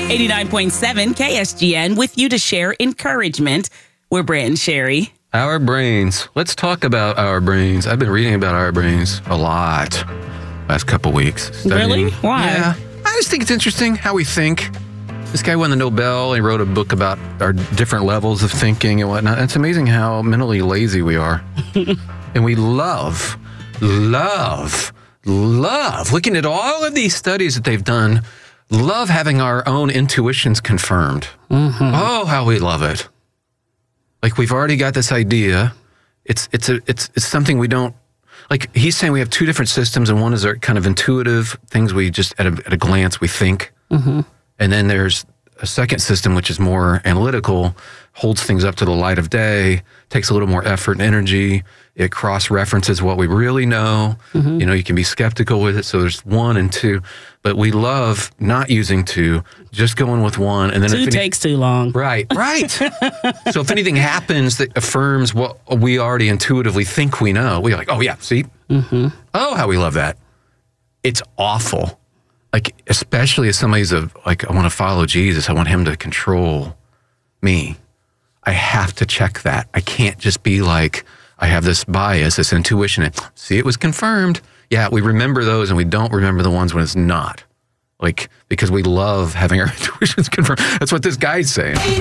89.7 KSGN with you to share encouragement. We're Brent and Sherry. Our brains. Let's talk about our brains. I've been reading about our brains a lot last couple weeks. Studying. Really? Why? Yeah. I just think it's interesting how we think. This guy won the Nobel. He wrote a book about our different levels of thinking and whatnot. It's amazing how mentally lazy we are. And we love looking at all of these studies that they've done, love having our own intuitions confirmed. Mm-hmm. Oh, how we love it. Like we've already got this idea. It's something we don't, like he's saying we have two different systems, and one is our kind of intuitive things we just at a glance we think. Mm-hmm. And then there's a second system, which is more analytical, holds things up to the light of day, takes a little more effort and energy. It cross-references what we really know. Mm-hmm. You know, you can be skeptical with it. So there's one and two. But we love not using two, just going with one. And then two takes too long. Right. So if anything happens that affirms what we already intuitively think we know, we're like, oh, yeah, see? Mm-hmm. Oh, how we love that. It's awful. Like, especially as somebody's I want to follow Jesus. I want him to control me. I have to check that. I can't just be like, I have this bias, this intuition. And see, it was confirmed. Yeah, we remember those and we don't remember the ones when it's not. Like, because we love having our intuitions confirmed. That's what this guy's saying.